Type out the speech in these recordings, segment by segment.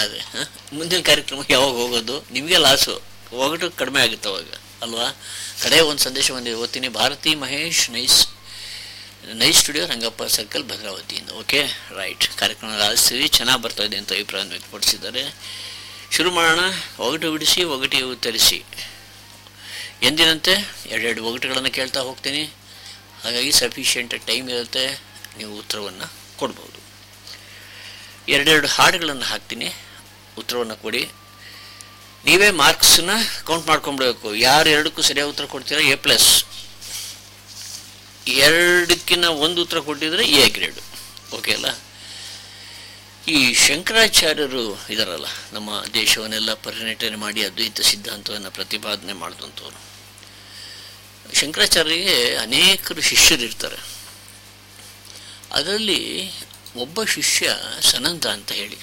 ಹಂಗಾದ್ರೆ ಮುಂದಿನ ಕಾರ್ಯಕ್ರಮಕ್ಕೆ ಯಾವಾಗ ಹೋಗೋದು? ನಿಮಗೆ ಲಾಸು, ಒಗಟು ಕಡಿಮೆ ಆಗುತ್ತೆ ಅವಾಗ ಅಲ್ವಾ. ಕಡೆ ಒಂದು ಸಂದೇಶ ಬಂದಿದೆ, ಓದ್ತೀನಿ. Bharati Mahesh, nice studio, Rangappa circle, ಭದ್ರಾವತಿಯಿಂದ. ಓಕೆ ರೈಟ್, ಕಾರ್ಯಕ್ರಮ ಆಲಿಸ್ತೀವಿ, ಚೆನ್ನಾಗಿ ಬರ್ತಾ ಇದೆ ಅಂತ ಅಭಿಪ್ರಾಯ ವ್ಯಕ್ತಪಡಿಸಿದ್ದಾರೆ. ಶುರು ಮಾಡೋಣ. ಒಗಟು ಬಿಡಿಸಿ, ಒಗಟಿ ಉತ್ತರಿಸಿ. ಎಂದಿನಂತೆ ಎರಡೆರಡು ಒಗಟುಗಳನ್ನು ಕೇಳ್ತಾ ಹೋಗ್ತೀನಿ, ಹಾಗಾಗಿ ಸಫಿಷಿಯೆಂಟ್ ಟೈಮ್ ಇರುತ್ತೆ, ನೀವು ಉತ್ತರವನ್ನು ಕೊಡ್ಬೋದು. ಎರಡೆರಡು ಹಾಡುಗಳನ್ನು ಹಾಕ್ತೀನಿ, ಉತ್ತರವನ್ನು ಕೊಡಿ. ನೀವೇ ಮಾರ್ಕ್ಸನ್ನ ಕೌಂಟ್ ಮಾಡ್ಕೊಂಡ್ಬಿಡ್ಬೇಕು. ಯಾರು ಎರಡಕ್ಕೂ ಸರಿಯಾಗಿ ಉತ್ತರ ಕೊಡ್ತೀರಾ A+, ಎರಡಕ್ಕಿಂತ ಒಂದು ಉತ್ತರ ಕೊಟ್ಟಿದ್ರೆ A ಗ್ರೇಡು. ಓಕೆ ಅಲ್ಲ. ಈ ಶಂಕರಾಚಾರ್ಯರು ಇದಾರಲ್ಲ, ನಮ್ಮ ದೇಶವನ್ನೆಲ್ಲ ಪರಿಣಟನೆ ಮಾಡಿ ಅದ್ವೈತ ಸಿದ್ಧಾಂತವನ್ನು ಪ್ರತಿಪಾದನೆ ಮಾಡಿದಂಥವ್ರು. ಶಂಕರಾಚಾರ್ಯರಿಗೆ ಅನೇಕರು ಶಿಷ್ಯರಿರ್ತಾರೆ. ಅದರಲ್ಲಿ ಒಬ್ಬ ಶಿಷ್ಯ ಸನಂದ ಅಂತ ಹೇಳಿ.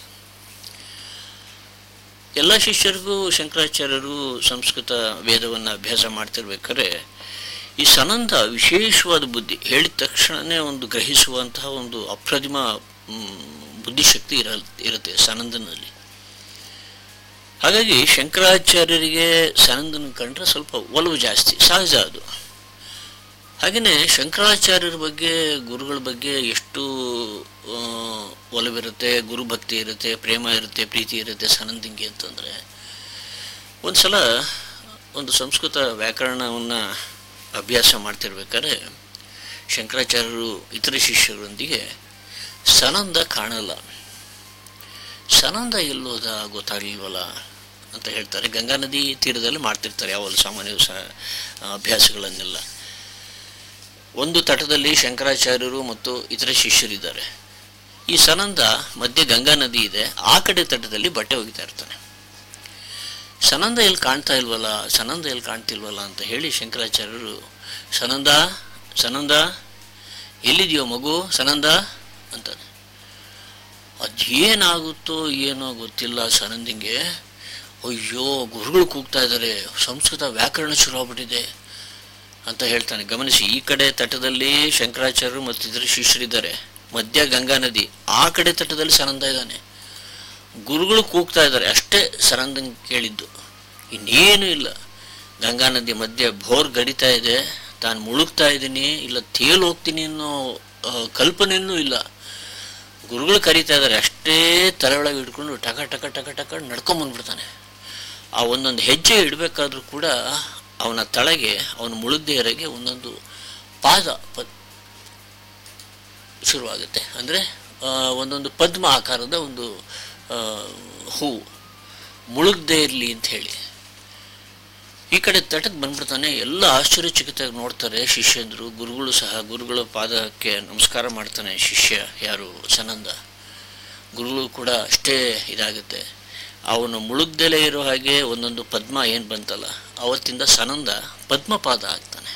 ಎಲ್ಲ ಶಿಷ್ಯರಿಗೂ ಶಂಕರಾಚಾರ್ಯರು ಸಂಸ್ಕೃತ ವೇದವನ್ನು ಅಭ್ಯಾಸ ಮಾಡ್ತಿರ್ಬೇಕಾದ್ರೆ ಈ ಸನಂದ ವಿಶೇಷವಾದ ಬುದ್ಧಿ, ಹೇಳಿದ ತಕ್ಷಣವೇ ಒಂದು ಗ್ರಹಿಸುವಂತಹ ಒಂದು ಅಪ್ರತಿಮ ಬುದ್ಧಿಶಕ್ತಿ ಇರುತ್ತೆ ಸನಂದನಲ್ಲಿ. ಹಾಗಾಗಿ ಶಂಕರಾಚಾರ್ಯರಿಗೆ ಸನಂದನ ಕಂಡ್ರೆ ಸ್ವಲ್ಪ ಒಲವು ಜಾಸ್ತಿ, ಸಹಜ ಅದು. ಹಾಗೆಯೇ ಶಂಕರಾಚಾರ್ಯರ ಬಗ್ಗೆ, ಗುರುಗಳ ಬಗ್ಗೆ ಎಷ್ಟು ಒಲವಿರುತ್ತೆ, ಗುರುಭಕ್ತಿ ಇರುತ್ತೆ, ಪ್ರೇಮ ಇರುತ್ತೆ, ಪ್ರೀತಿ ಇರುತ್ತೆ ಸನಂದಿಂಗೆ ಅಂತಂದರೆ, ಒಂದು ಸಲ ಒಂದು ಸಂಸ್ಕೃತ ವ್ಯಾಕರಣವನ್ನು ಅಭ್ಯಾಸ ಮಾಡ್ತಿರ್ಬೇಕಾದ್ರೆ ಶಂಕರಾಚಾರ್ಯರು ಇತರ ಶಿಷ್ಯರೊಂದಿಗೆ ಸನಂದ ಕಾಣಲ್ಲ. ಸನಂದ ಎಲ್ಲೋದ ಗೊತ್ತಾಗಲಿಲ್ವಲ್ಲ ಅಂತ ಹೇಳ್ತಾರೆ. ಗಂಗಾ ನದಿ ತೀರದಲ್ಲಿ ಮಾಡ್ತಿರ್ತಾರೆ ಯಾವಲ್ಲ ಸಾಮಾನ್ಯ ಅಭ್ಯಾಸಗಳನ್ನೆಲ್ಲ. ಒಂದು ತಟದಲ್ಲಿ ಶಂಕರಾಚಾರ್ಯರು ಮತ್ತು ಇತರ ಶಿಷ್ಯರಿದ್ದಾರೆ. ಈ ಸನಂದ ಮಧ್ಯೆ ಗಂಗಾ ನದಿ ಇದೆ, ಆ ಕಡೆ ತಟದಲ್ಲಿ ಬಟ್ಟೆ ಒಗಿತಾ ಇರ್ತಾನೆ. ಸನಂದ ಎಲ್ಲಿ ಕಾಣ್ತಾ ಇಲ್ವಲ್ಲ, ಸನಂದ ಎಲ್ಲಿ ಕಾಣ್ತಿಲ್ವಲ್ಲ ಅಂತ ಹೇಳಿ ಶಂಕರಾಚಾರ್ಯರು, ಸನಂದ ಸನಂದ ಎಲ್ಲಿದೆಯೋ ಮಗು ಸನಂದ ಅಂತಾನೆ. ಅದೇನಾಗುತ್ತೋ ಏನೋ ಗೊತ್ತಿಲ್ಲ ಸನಂದಿಂಗೆ. ಅಯ್ಯೋ ಗುರುಗಳು ಕೂಗ್ತಾ ಇದ್ದಾರೆ, ಸಂಸ್ಕೃತ ವ್ಯಾಕರಣ ಶುರು ಆಗ್ಬಿಟ್ಟಿದೆ ಅಂತ ಹೇಳ್ತಾನೆ. ಗಮನಿಸಿ, ಈ ಕಡೆ ತಟದಲ್ಲಿ ಶಂಕರಾಚಾರ್ಯರು ಮತ್ತು ಇತರ ಶಿಷ್ಯರಿದ್ದಾರೆ, ಮಧ್ಯ ಗಂಗಾ ನದಿ, ಆ ಕಡೆ ತಟದಲ್ಲಿ ಸನಂದ ಇದ್ದಾನೆ. ಗುರುಗಳು ಕೂಗ್ತಾ ಇದ್ದಾರೆ, ಅಷ್ಟೇ ಸನಂದಂಗೆ ಕೇಳಿದ್ದು, ಇನ್ನೇನು ಇಲ್ಲ. ಗಂಗಾ ನದಿ ಮಧ್ಯೆ ಬೋರ್ ಗಡಿತಾ ಇದೆ, ತಾನು ಮುಳುಗ್ತಾ ಇದ್ದೀನಿ ಇಲ್ಲ ತೇಲ್ ಹೋಗ್ತೀನಿ ಅನ್ನೋ ಕಲ್ಪನೆಯೂ ಇಲ್ಲ. ಗುರುಗಳು ಕರೀತಾ ಇದ್ದಾರೆ, ಅಷ್ಟೇ ತಲೆ ಒಳಗೆ ಹಿಡ್ಕೊಂಡು ಟಕ ಟಕ ಟಕ ಟಕ ನಡ್ಕೊಂಬಂದ್ಬಿಡ್ತಾನೆ. ಆ ಒಂದೊಂದು ಹೆಜ್ಜೆ ಇಡಬೇಕಾದ್ರೂ ಕೂಡ ಅವನ ತಳಗೆ, ಅವನ ಮುಳುಗ್ದೇರೆಗೆ ಒಂದೊಂದು ಪಾದ ಶುರುವಾಗುತ್ತೆ. ಅಂದರೆ ಒಂದೊಂದು ಪದ್ಮ ಆಕಾರದ ಒಂದು ಹೂ ಮುಳುಗದೇ ಇರಲಿ ಅಂತ ಹೇಳಿ ಈ ಕಡೆ ತಟಕ್ಕೆ ಬಂದ್ಬಿಡ್ತಾನೆ. ಎಲ್ಲ ಆಶ್ಚರ್ಯಚಕಿತವಾಗಿ ನೋಡ್ತಾರೆ ಶಿಷ್ಯಂದರು, ಗುರುಗಳು ಸಹ. ಗುರುಗಳ ಪಾದಕ್ಕೆ ನಮಸ್ಕಾರ ಮಾಡ್ತಾನೆ ಶಿಷ್ಯ, ಯಾರು ಸನಂದ. ಗುರುಗಳು ಕೂಡ ಅಷ್ಟೇ ಇದಾಗುತ್ತೆ. ಅವನು ಮುಳುಗ್ದಲೇ ಇರೋ ಹಾಗೆ ಒಂದೊಂದು ಪದ್ಮ ಏನು ಬಂತಲ್ಲ, ಅವತ್ತಿಂದ ಸನಂದ ಪದ್ಮಪಾದ ಆಗ್ತಾನೆ.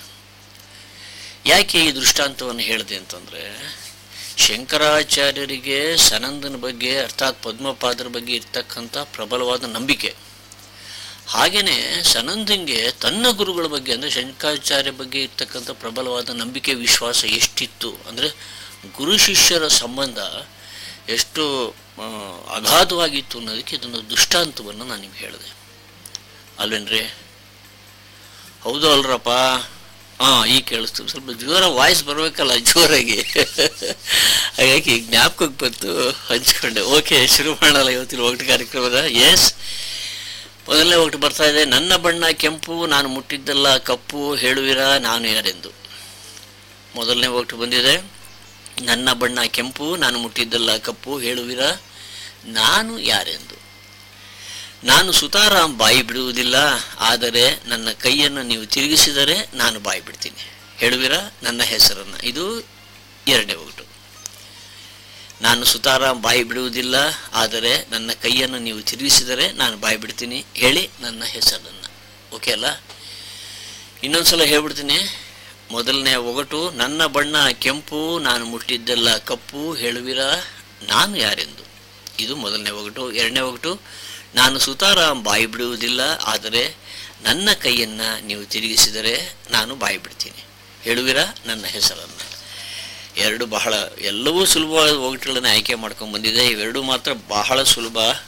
ಯಾಕೆ ಈ ದೃಷ್ಟಾಂತವನ್ನು ಹೇಳಿದೆ ಅಂತಂದರೆ, ಶಂಕರಾಚಾರ್ಯರಿಗೆ ಸನಂದನ ಬಗ್ಗೆ ಅರ್ಥಾತ್ ಪದ್ಮಪಾದರ ಬಗ್ಗೆ ಇರ್ತಕ್ಕಂಥ ಪ್ರಬಲವಾದ ನಂಬಿಕೆ. ಹಾಗೆಯೇ ಸನಂದಂಗೆ ತನ್ನ ಗುರುಗಳ ಬಗ್ಗೆ ಅಂದರೆ ಶಂಕರಾಚಾರ್ಯ ಬಗ್ಗೆ ಇರ್ತಕ್ಕಂಥ ಪ್ರಬಲವಾದ ನಂಬಿಕೆ, ವಿಶ್ವಾಸ ಎಷ್ಟಿತ್ತು ಅಂದರೆ ಗುರು ಶಿಷ್ಯರ ಸಂಬಂಧ ಎಷ್ಟು ಅಗಾಧವಾಗಿತ್ತು ಅನ್ನೋದಕ್ಕೆ ಇದೊಂದು ದೃಷ್ಟಾಂತವನ್ನು ನಾನು ನಿಮ್ಗೆ ಹೇಳಿದೆ ಅಲ್ವೇನ್ರಿ? ಹೌದು ಅಲ್ರಪ್ಪ? ಈಗ ಕೇಳಿಸ್ತು. ಸ್ವಲ್ಪ ಜೋರ ವಾಯ್ಸ್ ಬರಬೇಕಲ್ಲ, ಜೋರಾಗಿ. ಹಾಗಾಗಿ ಜ್ಞಾಪಕಕ್ಕೆ ಬಂತು, ಹಂಚ್ಕೊಂಡೆ. ಓಕೆ, ಶುರು ಮಾಡೋಣ ಇವತ್ತಿನ ಒಗಟು ಕಾರ್ಯಕ್ರಮದ. ಎಸ್, ಮೊದಲನೇ ಒಗಟು ಬರ್ತಾ ಇದೆ. ನನ್ನ ಬಣ್ಣ ಕೆಂಪು, ನಾನು ಮುಟ್ಟಿದ್ದಲ್ಲ ಕಪ್ಪು, ಹೇಳುವಿರಾ ನಾನು ಯಾರೆಂದು. ಮೊದಲನೇ ಒಗಟು ಬಂದಿದೆ. ನನ್ನ ಬಣ್ಣ ಕೆಂಪು, ನಾನು ಮುಟ್ಟಿದ್ದಲ್ಲ ಕಪ್ಪು, ಹೇಳುವಿರಾ ನಾನು ಯಾರೆಂದು. ನಾನು ಸುತಾರಾಮ್ ಬಾಯಿ ಬಿಡುವುದಿಲ್ಲ, ಆದರೆ ನನ್ನ ಕೈಯನ್ನು ನೀವು ತಿರುಗಿಸಿದರೆ ನಾನು ಬಾಯಿ ಬಿಡ್ತೀನಿ. ಹೇಳುವಿರಾ ನನ್ನ ಹೆಸರನ್ನು. ಇದು ಎರಡನೇ ಒಗಟು. ನಾನು ಸುತಾರಾಮ್ ಬಾಯಿ ಬಿಡುವುದಿಲ್ಲ, ಆದರೆ ನನ್ನ ಕೈಯನ್ನು ನೀವು ತಿರುಗಿಸಿದರೆ ನಾನು ಬಾಯಿ ಬಿಡ್ತೀನಿ, ಹೇಳಿ ನನ್ನ ಹೆಸರನ್ನು. ಓಕೆ ಅಲ್ಲ? ಇನ್ನೊಂದ್ಸಲ ಹೇಳ್ಬಿಡ್ತೀನಿ. ಮೊದಲನೇ ಒಗಟು, ನನ್ನ ಬಣ್ಣ ಕೆಂಪು, ನಾನು ಮುಟ್ಟಿದ್ದೆಲ್ಲ ಕಪ್ಪು, ಹೇಳುವಿರಾ ನಾನು ಯಾರೆಂದು. ಇದು ಮೊದಲನೇ ಒಗಟು. ಎರಡನೇ ಒಗಟು, ನಾನು ಸುತಾರಾಮ್ ಬಾಯಿ ಬಿಡುವುದಿಲ್ಲ, ಆದರೆ ನನ್ನ ಕೈಯನ್ನು ನೀವು ತಿರುಗಿಸಿದರೆ ನಾನು ಬಾಯಿ ಬಿಡ್ತೀನಿ, ಹೇಳುವಿರಾ ನನ್ನ ಹೆಸರನ್ನು. ಎರಡು ಬಹಳ, ಎಲ್ಲವೂ ಸುಲಭವಾದ ಒಗಟುಗಳನ್ನು ಆಯ್ಕೆ ಮಾಡ್ಕೊಂಡು ಬಂದಿದೆ. ಇವೆರಡು ಮಾತ್ರ ಬಹಳ ಸುಲಭ.